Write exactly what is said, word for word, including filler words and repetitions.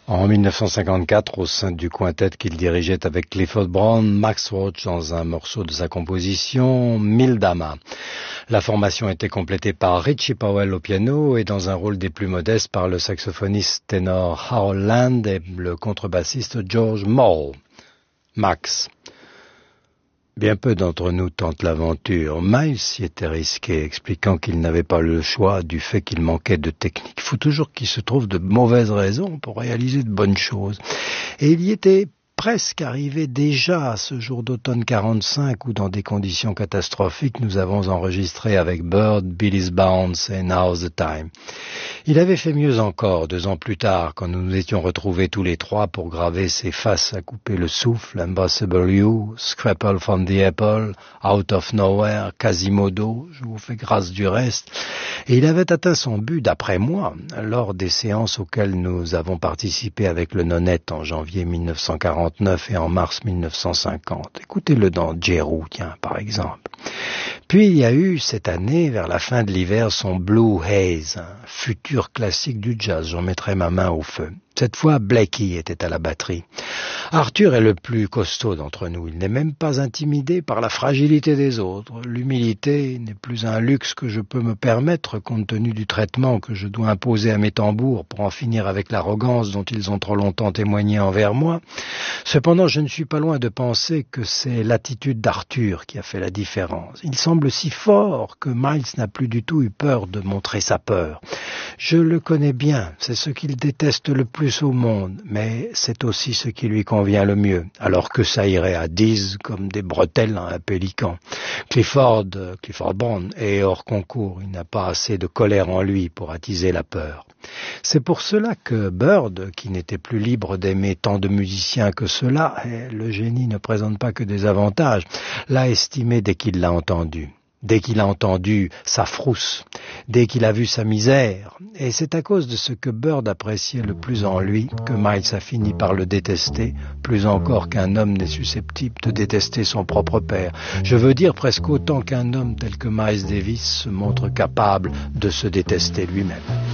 En mille neuf cent cinquante-quatre, au sein du quintet qu'il dirigeait avec Clifford Brown, Max Roach dans un morceau de sa composition, Mildama. La formation était complétée par Richie Powell au piano et dans un rôle des plus modestes par le saxophoniste ténor Harold Land et le contrebassiste George Morrow. Max. Bien peu d'entre nous tentent l'aventure. Miles s'y était risqué, expliquant qu'il n'avait pas le choix du fait qu'il manquait de technique. Il faut toujours qu'il se trouve de mauvaises raisons pour réaliser de bonnes choses. Et il y était presque arrivé déjà ce jour d'automne quarante-cinq où dans des conditions catastrophiques nous avons enregistré avec Bird, Billy's Bounce et Now's the Time. Il avait fait mieux encore deux ans plus tard quand nous nous étions retrouvés tous les trois pour graver ses faces à couper le souffle, Impossible You, Scrapple from the Apple, Out of Nowhere, Quasimodo, je vous fais grâce du reste. Et il avait atteint son but, d'après moi, lors des séances auxquelles nous avons participé avec le Nonette en janvier mille neuf cent quarante-neuf et en mars mille neuf cent cinquante. Écoutez-le dans Jeroo, tiens, par exemple. Puis il y a eu cette année, vers la fin de l'hiver, son Blue Haze, un futur classique du jazz. J'en mettrai ma main au feu. Cette fois, Blackie était à la batterie. Arthur est le plus costaud d'entre nous. Il n'est même pas intimidé par la fragilité des autres. L'humilité n'est plus un luxe que je peux me permettre compte tenu du traitement que je dois imposer à mes tambours pour en finir avec l'arrogance dont ils ont trop longtemps témoigné envers moi. Cependant, je ne suis pas loin de penser que c'est l'attitude d'Arthur qui a fait la différence. Il semble si fort que Miles n'a plus du tout eu peur de montrer sa peur. Je le connais bien, c'est ce qu'il déteste le plus au monde, mais c'est aussi ce qui lui convient le mieux, alors que ça irait à dix comme des bretelles à un pélican. Clifford, Clifford Brown est hors concours, il n'a pas assez de colère en lui pour attiser la peur. C'est pour cela que Bird, qui n'était plus libre d'aimer tant de musiciens que cela, et le génie ne présente pas que des avantages, l'a estimé dès qu'il l'a entendu. Dès qu'il a entendu sa frousse, dès qu'il a vu sa misère. Et c'est à cause de ce que Bird appréciait le plus en lui que Miles a fini par le détester, plus encore qu'un homme n'est susceptible de détester son propre père. Je veux dire presque autant qu'un homme tel que Miles Davis se montre capable de se détester lui-même.